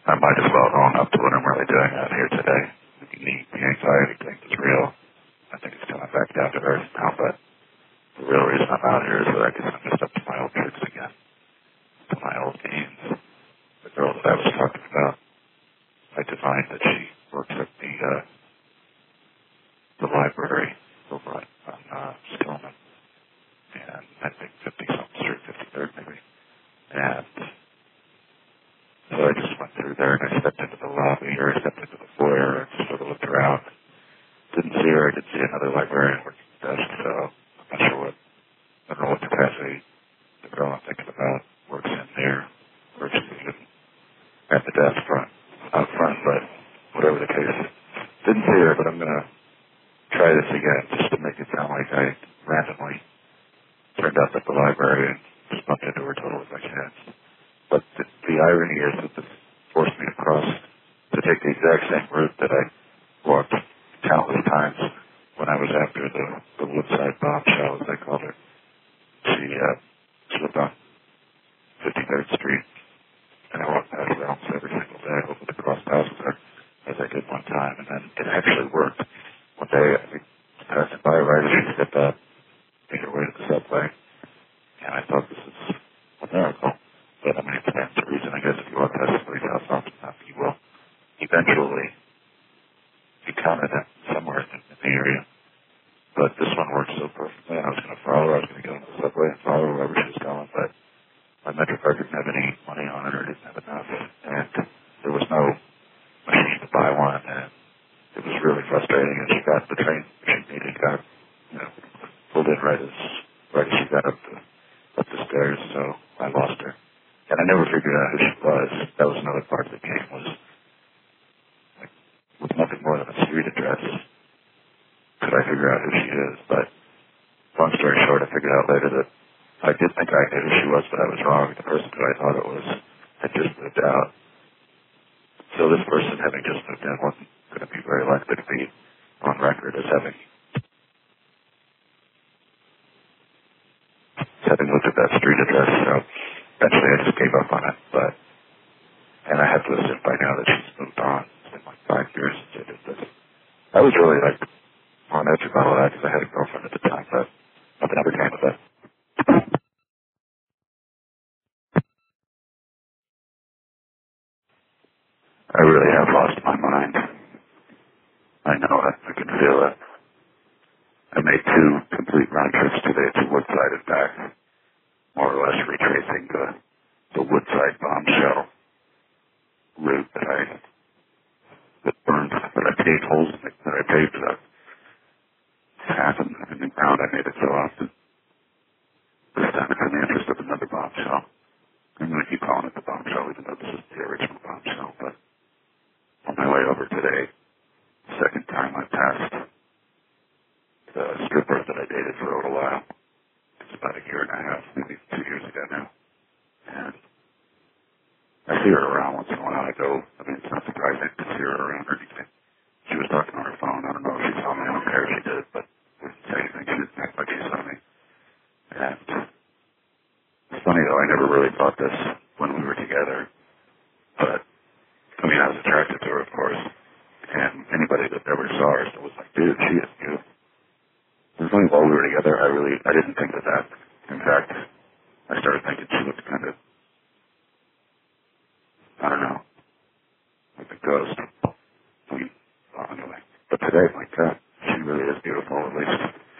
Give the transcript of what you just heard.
I might as well own up to what I'm really doing out here today. The anxiety thing is real. I think it's coming back down to earth now, but the real reason I'm out here is that I guess I'm just up to my old tricks again, to my old games. The girl that I was talking about, I divined that she works at the library over on Stillman, and I think 50-something Street, 53rd maybe. And so I just went through there and I stepped into the lobby, or I stepped into the foyer and just sort of looked around. Didn't see her. I did see another librarian working the desk, so I'm not sure I don't know what capacity the girl I'm thinking about works in there, or if she's even at the desk out front, but whatever the case. Didn't see her, but I'm going to try this again just to make it sound like I randomly turned up at the library and just bumped into her totally by chance. But the irony is that this forced me to take the exact same route that I walked countless times when I was after the Woodside bombshell, as they called it. She lived on 53rd Street, and I walked past her almost every single day, hoping to cross paths with her, as I did one time, and then it actually worked. One day, I was passing by right as she stepped up, made her way to the subway, and I thought this is a miracle. But I mean, it stands to reason, I guess, if you walk past somebody's house often enough, you will eventually encounter them somewhere in the area. But this one worked so perfectly. I was going to follow her. I was going to go into the subway and follow her wherever she was going, but my MetroCard didn't have any money on it or didn't have enough, and there was no machine to buy one, and it was really frustrating. And she got the train she needed, pulled in right as she got up the stairs, so I lost her. And I never figured out who she was. That was another part of the game, was like, with nothing more than a street address, could I figure out who she is. But long story short, I figured out later that I did think I knew who she was, but I was wrong. The person who I thought it was had just moved out. So this person, having just moved in, wasn't going to be very likely to be on record as having looked at that street address. So eventually I just gave up on it. And I have to assume by now that she's moved on. It's been like 5 years since I did this. I was really on edge about all that because I had a girlfriend at the time, but nothing ever came of it. I really have lost my mind. I know it. I can feel it. I made 2 complete round trips today to Woodside and back, more or less retracing the Woodside bombshell route that burned, that I paved holes in, that I paved path in the ground. I made it so often. This time it's in the interest of another bombshell. I'm going to keep calling it the bombshell, even though this is the original bombshell. But on my way over today, the second time I passed the stripper that I dated for a little while. It's about a year and a half, maybe 2 years ago now. And I see her around once in a while. It's not surprising to see her around or anything. She was talking on her phone. I don't know if she saw me. I don't care if she did, but she didn't say anything. She didn't act like she saw me. And it's funny, though. I never really thought this when we were together. But, I was attracted to her, of course. And anybody that ever saw her was like, dude, she is beautiful. It was only while we were together, I didn't think of that. In fact, I started thinking she looked kind of, I don't know, like a ghost. Anyway. But today, my God, she really is beautiful, at least